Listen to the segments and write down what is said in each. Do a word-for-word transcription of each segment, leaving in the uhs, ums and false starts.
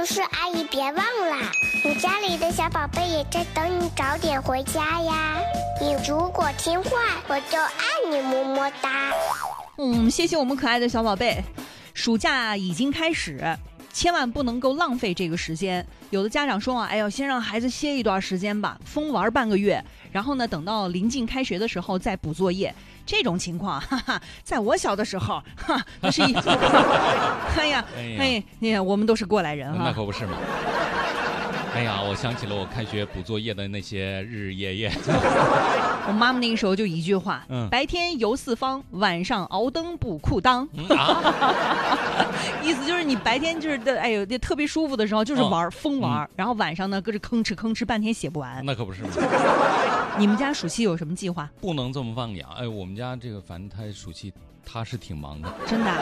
叔阿姨别忘啦，你家里的小宝贝也在等你早点回家呀。你如果听话，我就爱你么么哒。 嗯，谢谢我们可爱的小宝贝。暑假已经开始，千万不能够浪费这个时间。有的家长说啊，哎呦，先让孩子歇一段时间吧，疯玩半个月，然后呢，等到临近开学的时候再补作业。这种情况，哈哈，在我小的时候，哈，那是一，哎呀，哎呀，我们都是过来人哈。 那可不是嘛。哎呀，我想起了我开学补作业的那些日日夜夜。 我妈妈那个时候就一句话，嗯，白天游四方，晚上熬灯补裤裆。嗯啊、意思就是你白天就是的，哎呦，特别舒服的时候就是玩、哦、疯玩、嗯，然后晚上呢搁这吭哧吭哧半天写不完。 那可不是嘛。 你们家暑期有什么计划？ 不能这么放养。哎，我们家这个反正他暑期他是挺忙的。 真的、啊。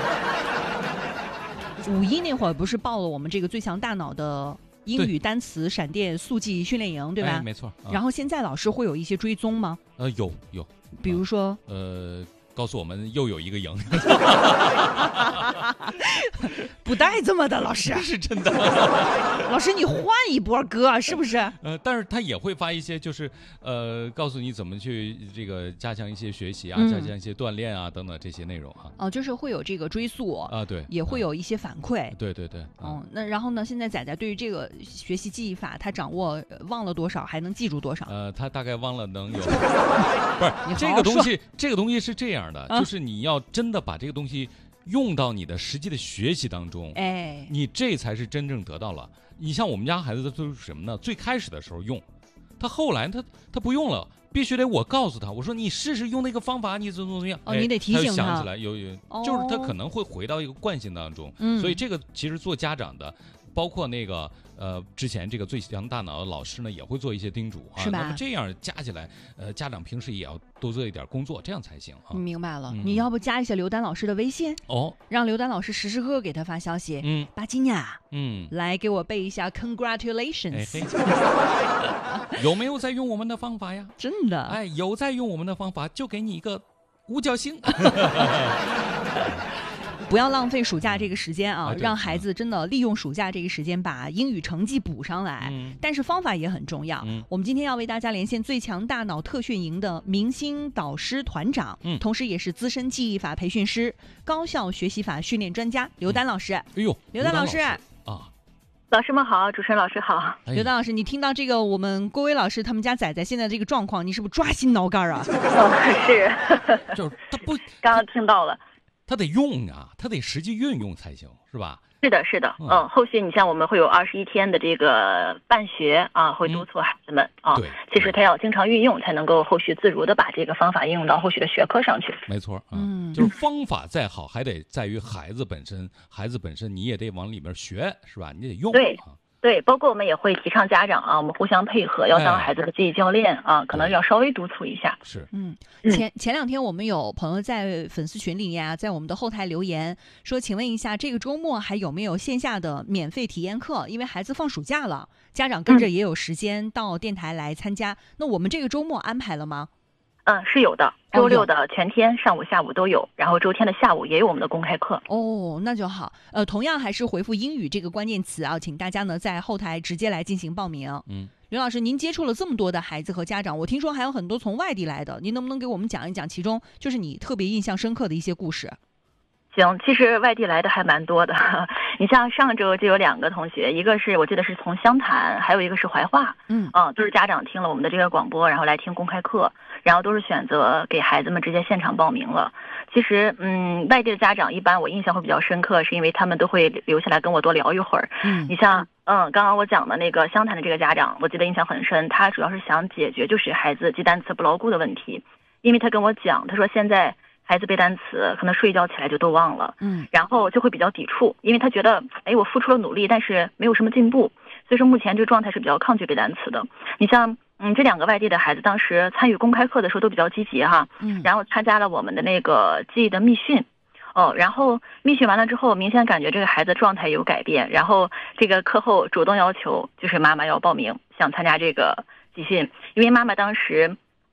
五一那会儿不是报了我们这个最强大脑的英语单词闪电速记训练营，对吧？ 哎、没错、 啊。然后现在老师会有一些追踪吗？ 呃，有有。 比如说， 啊、呃，告诉我们又有一个营。 不带这么的，老师是真的。 老师，你换一波歌是不是？ 呃，但是他也会发一些，就是呃，告诉你怎么去这个加强一些学习啊，嗯、加强一些锻炼啊等等这些内容啊。 哦，就是会有这个追溯啊，对， 也会有一些反馈。 啊、对对对。 哦、嗯，那然后呢？现在仔仔对于这个学习记忆法，他掌握忘了多少，还能记住多少？ 呃，他大概忘了能有。不是这个东西，这个东西是这样的，啊、就是你要真的把这个东西用到你的实际的学习当中， 哎， 你这才是真正得到了。你像我们家孩子都是什么呢？最开始的时候用，他后来他他不用了，必须得我告诉他，我说你试试用那个方法，你怎么怎么样？ 哦，你得提醒他。 他想起来有有，哦、就是他可能会回到一个惯性当中。嗯，所以这个其实做家长的，包括那个呃之前这个最强大脑的老师呢，也会做一些叮嘱啊。 是吧？ 那么这样加起来，呃，家长平时也要多做一点工作，这样才行啊。 明白了，嗯、你要不加一下刘丹老师的微信哦， 让刘丹老师时时刻刻给他发消息。嗯，巴金呀，嗯，来给我背一下 congratulations。 哎、有没有在用我们的方法呀？ 真的， 哎，有在用我们的方法，就给你一个五角星。 不要浪费暑假这个时间啊，让孩子真的利用暑假这个时间把英语成绩补上来。嗯、但是方法也很重要。嗯、我们今天要为大家连线最强大脑特训营的明星导师团长，嗯、同时也是资深记忆法培训师、高效学习法训练专家刘丹老师。 哎呦， 刘丹老师啊， 老师们好，主持人老师好。 刘丹老师，你听到这个我们郭威老师他们家仔仔现在这个状况，你是不是抓心挠肝啊？ 哦，是， 就是他不刚刚听到了。 他得用啊，他得实际运用才行，是吧？ 是的，是的，嗯，嗯后续你像我们会有二十一天的这个办学啊，会督促孩子们、嗯、啊。对，其实他要经常运用，才能够后续自如的把这个方法应用到后续的学科上去。 没错，嗯，就是方法再好，还得在于孩子本身，孩子本身你也得往里面学，是吧？你得用。 对。 啊对，包括我们也会提倡家长啊，我们互相配合，要当孩子的记忆教练、哎、啊，可能要稍微督促一下。 是， 嗯，前前两天我们有朋友在粉丝群里呀，在我们的后台留言说，请问一下，这个周末还有没有线下的免费体验课？因为孩子放暑假了，家长跟着也有时间到电台来参加。嗯、那我们这个周末安排了吗？ 嗯，是有的。周六的全天上午下午都有，然后周天的下午也有我们的公开课。 哦，那就好。呃，同样还是回复英语这个关键词啊，请大家呢在后台直接来进行报名。嗯，刘老师，您接触了这么多的孩子和家长，我听说还有很多从外地来的，您能不能给我们讲一讲其中就是你特别印象深刻的一些故事？ 行，其实外地来的还蛮多的。你像上周就有两个同学，一个是我记得是从湘潭，还有一个是怀化，嗯啊，都是家长听了我们的这个广播，然后来听公开课，然后都是选择给孩子们直接现场报名了。其实，嗯，外地的家长一般我印象会比较深刻，是因为他们都会留下来跟我多聊一会儿。嗯，你像，嗯，刚刚我讲的那个湘潭的这个家长，我记得印象很深，他主要是想解决就是孩子记单词不牢固的问题，因为他跟我讲，他说现在孩子背单词可能睡觉起来就都忘了，嗯，然后就会比较抵触，因为他觉得，哎，我付出了努力，但是没有什么进步，所以说目前这个状态是比较抗拒背单词的。你像，嗯，这两个外地的孩子当时参与公开课的时候都比较积极哈，嗯，然后参加了我们的那个记忆的密训，哦，然后密训完了之后，明显感觉这个孩子状态有改变，然后这个课后主动要求就是妈妈要报名，想参加这个集训，因为妈妈当时。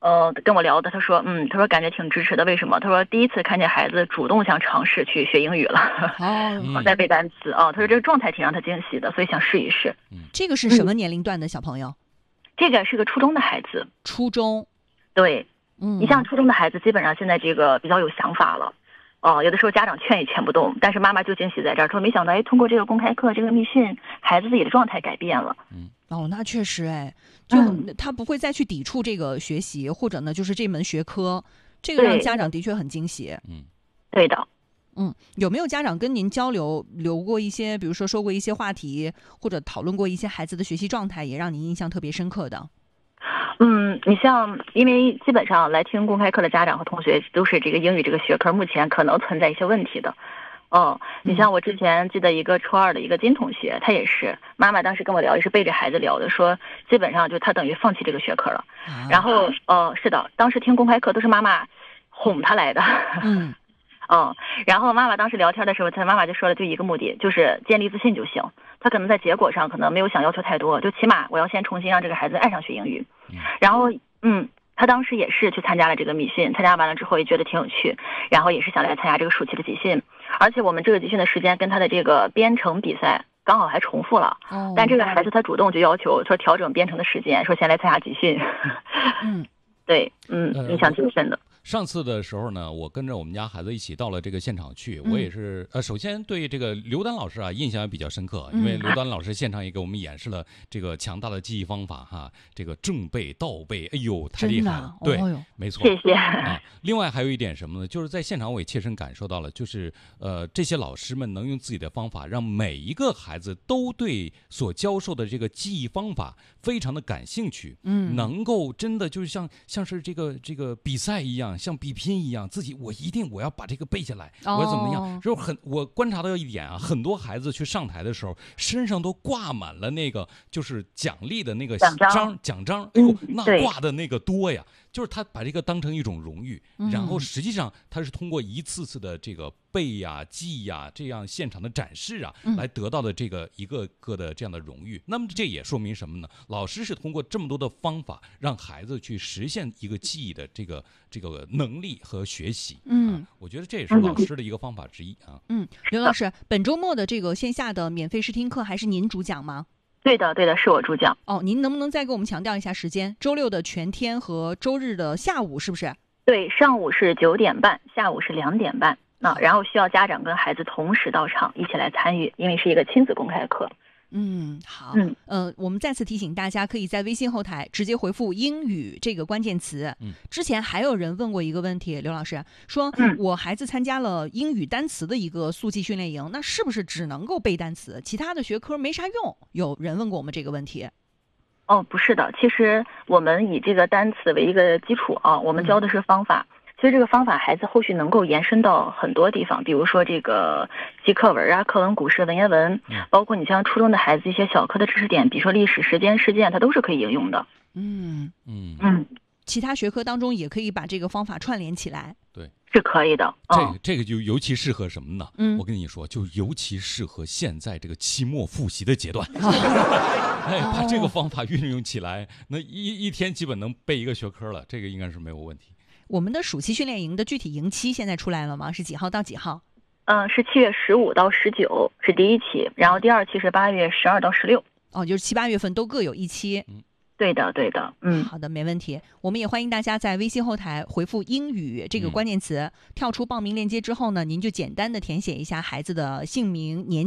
呃，跟我聊的，他说，嗯，他说感觉挺支持的。为什么？他说第一次看见孩子主动想尝试去学英语了，哦，在背单词啊。他说这个状态挺让他惊喜的，所以想试一试。 嗯，这个是什么年龄段的小朋友？嗯、 这个是个初中的孩子。 初中， 对，嗯，你像初中的孩子，基本上现在这个比较有想法了。哦，有的时候家长劝也劝不动，但是妈妈就惊喜在这儿，说没想到，哎，通过这个公开课，这个密训，孩子自己的状态改变了。 嗯，哦，那确实，哎，就、嗯、他不会再去抵触这个学习，或者呢，就是这门学科，这个让家长的确很惊喜。 嗯， 对的。 嗯，有没有家长跟您交流，留过一些，比如说说过一些话题，或者讨论过一些孩子的学习状态，也让您印象特别深刻的？ 嗯，你像，因为基本上来听公开课的家长和同学都是这个英语这个学科目前可能存在一些问题的。哦，你像我之前记得一个初二的一个金同学，他也是妈妈当时跟我聊，也是背着孩子聊的，说基本上就他等于放弃这个学科了。啊、然后呃，是的，当时听公开课都是妈妈哄他来的。 嗯。 嗯，然后妈妈当时聊天的时候，他妈妈就说了，就一个目的，就是建立自信就行。他可能在结果上可能没有想要求太多，就起码我要先重新让这个孩子爱上学英语。然后，嗯，他当时也是去参加了这个密训，参加完了之后也觉得挺有趣，然后也是想来参加这个暑期的集训。而且我们这个集训的时间跟他的这个编程比赛刚好还重复了。哦。但这个孩子他主动就要求说调整编程的时间，说先来参加集训。 嗯， 对，嗯，印象挺深的。 上次的时候呢，我跟着我们家孩子一起到了这个现场去，我也是呃，首先对这个刘丹老师啊印象也比较深刻，因为刘丹老师现场也给我们演示了这个强大的记忆方法哈，这个正背倒背，哎呦太厉害了，对，哦、没错， 谢谢啊。另外还有一点什么呢？就是在现场我也切身感受到了，就是呃这些老师们能用自己的方法，让每一个孩子都对所教授的这个记忆方法非常的感兴趣，嗯，能够真的就像像是这个这个比赛一样。像比拼一样，自己我一定我要把这个背下来，我要怎么样？就很我观察到一点啊，很多孩子去上台的时候，身上都挂满了那个就是奖励的那个章奖章，哎呦，那挂的那个多呀！就是他把这个当成一种荣誉，然后实际上他是通过一次次的这个背呀、记呀这样现场的展示啊，来得到的这个一个个的这样的荣誉。那么这也说明什么呢？老师是通过这么多的方法，让孩子去实现一个记忆的这个这个能力和学习。嗯、啊，我觉得这也是老师的一个方法之一啊。 嗯，刘老师，本周末的这个线下的免费试听课还是您主讲吗？ 对的，对的，是我主讲。 哦，您能不能再给我们强调一下时间？周六的全天和周日的下午是不是？ 对，上午是九点半，下午是两点半。啊，然后需要家长跟孩子同时到场，一起来参与，因为是一个亲子公开课。 嗯，好，嗯，呃，我们再次提醒大家，可以在微信后台直接回复英语这个关键词。嗯，之前还有人问过一个问题，刘老师说，嗯、我孩子参加了英语单词的一个速记训练营，那是不是只能够背单词，其他的学科没啥用？有人问过我们这个问题。 哦，不是的，其实我们以这个单词为一个基础啊，我们教的是方法。嗯，其实这个方法孩子后续能够延伸到很多地方，比如说这个记课文啊、课文、古诗、文言文，包括你像初中的孩子一些小课的知识点，比如说历史、时间、事件，它都是可以应用的。 嗯嗯嗯， 其他学科当中也可以把这个方法串联起来。 对， 是可以的。 这个这个就尤其适合什么呢？嗯，我跟你说，就尤其适合现在这个期末复习的阶段。哎，把这个方法运用起来，那一一天基本能背一个学科了，这个应该是没有问题。 我们的暑期训练营的具体营期现在出来了吗？是几号到几号？ 嗯，是七月十五到十九是第一期，然后第二期是八月十二到十六。 哦，就是七八月份都各有一期。 嗯， 对的，对的。嗯， 好的，没问题。我们也欢迎大家在微信后台回复英语这个关键词，嗯、跳出报名链接之后呢，您就简单的填写一下孩子的姓名、年。